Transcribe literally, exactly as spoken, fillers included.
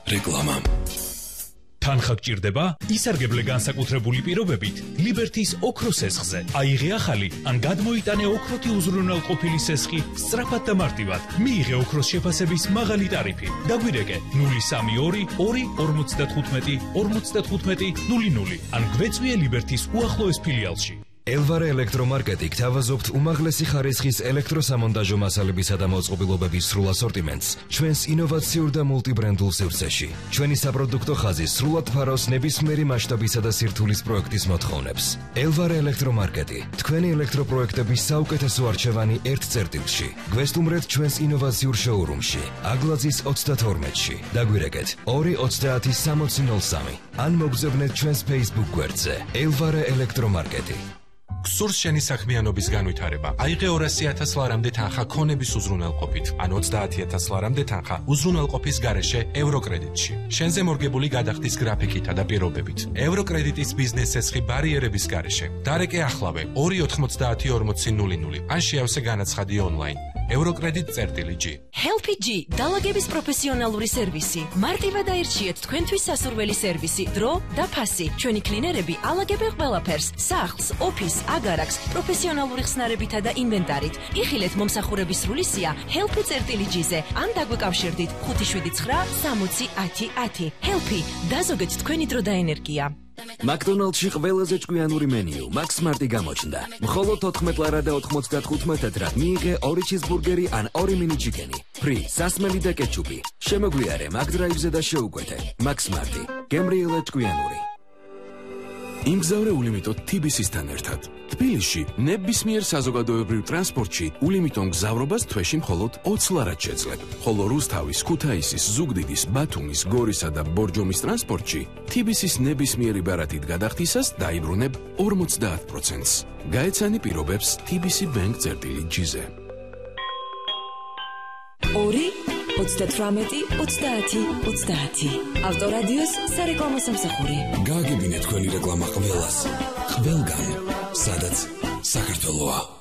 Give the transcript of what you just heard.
რეკლამა. თანხა გჭირდება? ისარგებლე განსაკუთრებული პირობებით ლიბერთის ოქროს სესხზე. აიღე ახალი ან გადმოიტანე ოქროთი უზრუნველყოფილი სესხი სწრაფად და მარტივად. მიიღე ოქროს შეფასების მაღალი ტარიფი. დაგვირეკე ნული სამი ორი ორი ორმოცდათხუთმეტი ორმოცდათხუთმეტი ნული ნული ან გვეწვიე ლიბერთის უახლოეს ფილიალში. ელვარე ელექტრომარკეტი გთავაზობთ უმაღლესი ხარისხის ელექტროსამონტაჟო მასალებისა და მოწყობილობების სრულ ასორტიმენტს ჩვენს ინოვაციურ და მულტიბრენდულ სივრცეში. ჩვენი საპროდუქტო ხაზი სრულად ფარავს ნებისმიერი მასშტაბისა და სირთულის პროექტის მოთხოვნებს. ელვარე ელექტრომარკეტი თქვენი ელექტროპროექტების საუკეთესო არჩევანი ერთ წერტილში. გვესტუმრეთ ჩვენს ინოვაციურ შოურუმში, აგლაძის ოცდათორმეტში. დაგვირეკეთ ორი ოცდაათი სამოცი ნული სამი ან მოგზავნეთ ჩვენს Facebook გვერდზე ელვარე ელექტრომარკეტი. გსურს შენი საქმიანობის განვითარება. აიღე ორასი ათას ლარამდე თანხა ქონების უზრუნველყოფით, ან ოცდაათი ათას ლარამდე თანხა უზრუნველყოფის გარეშე ევროკრედიტში. შენზე მორგებული გადახდის გრაფიკითა და პირობებით. ევროკრედიტის ბიზნეს სესხი ბარიერების გარეშე. დარეკე ახლავე ორი ოთხმოცდაათი ორმოცი ნული ნული ან შეავსე განაცხადი ონლაინ. ევროკრედიტ წერტილი G. Helpy G დალაგების პროფესიონალური სერვისი. მარტივად აირჩიეთ თქვენთვის სასურველი სერვისი, დრო და ფასი. ჩვენი კლინერები ალაგებენ ყველაფერს: სახლს, ოფისს, აგარაკს, პროფესიონალური ხსნარებითა და ინვენტარით. იხილეთ მომსახურების სრული სია Helpy წერტილი G-ზე ან დაგვეკავშირდით ხუთი შვიდი ცხრა სამოცი ათი ათი. Helpy დაზოგეთ თქვენი დრო და ენერგია. მაკდონალდში ყველაზე ჭკვიანური მენიუ Max Smart-ი გამოჩნდა. მხოლოდ ოთხმეტ ლარა და ოთხმოცდათხუთმეტ ეტრად მიიღე ორი ჩიზბურგერი ან ორი მინი ჩიკენი. ფრი, სასმელი და კეჩუპი. შემოგვიარე მაგდრაივზე და შეუკვეთე. Max Smart-ი. გემრიელად ჭკვიანური. იმგზავრე ულიმიტო თიბისისთან ერთად. თბილისში ნებისმიერ საზოგადოებრივ ტრანსპორტში ულიმიტო მგზავრობას თვეში მხოლოდ ოცი ლარად შეძლებ. ხოლო რუსთავის, ქუთაისის, ზუგდიდის, ბათუმის, გორისა და ბორჯომის ტრანსპორტში თიბისის ნებისმიერი ბარათით გადახდისას დაიბრუნებ ორმოცდაათ პროცენტს. გაეცანი პირობებს თიბისი ბენკ წერტილი G-ზე. ორი ოცდათვრამეტი ოცდაათი ოცდაათი. ავტორადიოს სარეკლამო სამსახური. გააგებინეთ თქვენი რეკლამა ყველას. ყველგან, სადაც საქართველოა.